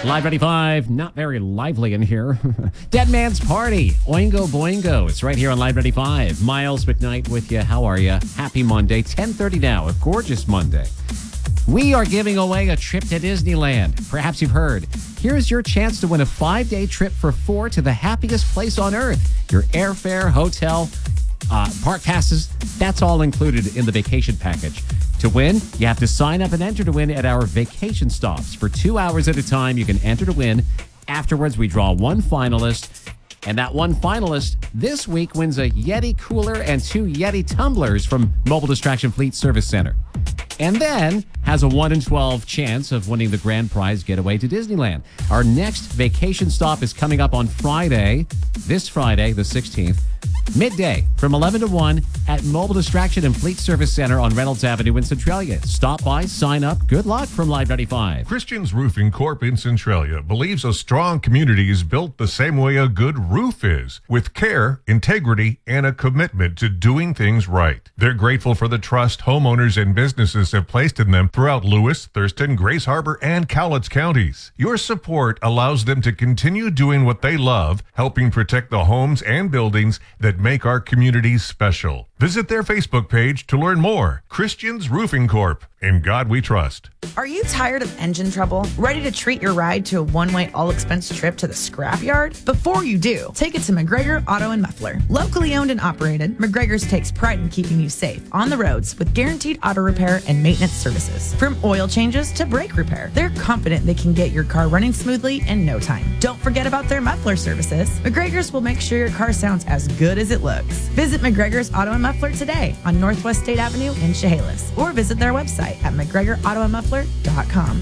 Live 95, not very lively in here. Dead Man's Party, Oingo Boingo. It's right here on Live 95. Miles McKnight with you. How are you? Happy Monday, 10:30 now. A gorgeous Monday. We are giving away a trip to Disneyland. Perhaps you've heard. Here's your chance to win a 5-day trip for 4 to the happiest place on earth. Your airfare, hotel, park passes, that's all included in the vacation package. To win, you have to sign up and enter to win at our vacation stops. For 2 hours at a time, you can enter to win. Afterwards, we draw one finalist. And that one finalist this week wins a Yeti cooler and 2 Yeti tumblers from Mobile Distraction Fleet Service Center. And then has a 1 in 12 chance of winning the grand prize getaway to Disneyland. Our next vacation stop is coming up on Friday, this Friday, the 16th. Midday from 11 to 1 at Mobile Distraction and Fleet Service Center on Reynolds Avenue in Centralia. Stop by, sign up. Good luck from Live 95. Christians Roofing Corp in Centralia believes a strong community is built the same way a good roof is, with care, integrity, and a commitment to doing things right. They're grateful for the trust homeowners and businesses have placed in them throughout Lewis, Thurston, Grace Harbor, and Cowlitz counties. Your support allows them to continue doing what they love, helping protect the homes and buildings that make our communities special. Visit their Facebook page to learn more. Christians Roofing Corp. In God we trust. Are you tired of engine trouble? Ready to treat your ride to a one-way all-expense trip to the scrapyard? Before you do, take it to McGregor Auto and Muffler. Locally owned and operated, McGregor's takes pride in keeping you safe on the roads with guaranteed auto repair and maintenance services. From oil changes to brake repair, they're confident they can get your car running smoothly in no time. Don't forget about their muffler services. McGregor's will make sure your car sounds as good as it looks. Visit McGregor's Auto and Muffler today on Northwest State Avenue in Chehalis, or visit their website at McGregorAutoandMuffler.com.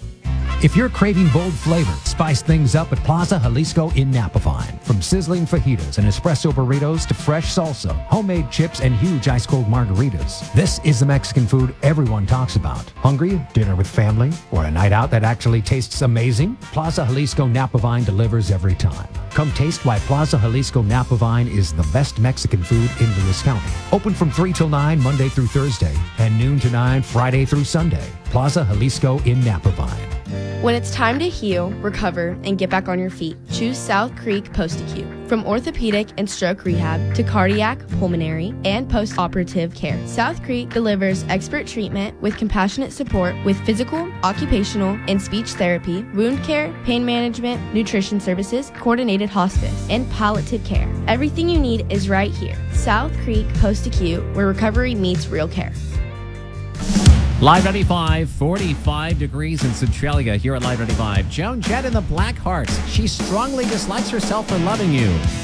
If you're craving bold flavor, spice things up at Plaza Jalisco in Napavine. From sizzling fajitas and espresso burritos to fresh salsa, homemade chips, and huge ice-cold margaritas. This is the Mexican food everyone talks about. Hungry? Dinner with family? Or a night out that actually tastes amazing? Plaza Jalisco Napavine delivers every time. Come taste why Plaza Jalisco Napavine is the best Mexican food in Lewis County. Open from 3 till 9 Monday through Thursday and noon to 9 Friday through Sunday. Plaza Jalisco in Napavine. When it's time to heal, recover, and get back on your feet, choose South Creek Post-Acute. From orthopedic and stroke rehab to cardiac, pulmonary, and post-operative care, South Creek delivers expert treatment with compassionate support with physical, occupational, and speech therapy, wound care, pain management, nutrition services, coordinated hospice, and palliative care. Everything you need is right here. South Creek Post-Acute, where recovery meets real care. Live 95, 45 degrees in Centralia here at Live 95. Joan Jett and the Blackhearts. She strongly dislikes herself for loving you.